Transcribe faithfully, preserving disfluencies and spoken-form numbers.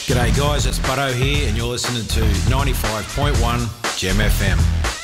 G'day guys, it's Butto here and you're listening to ninety-five point one Gem F M.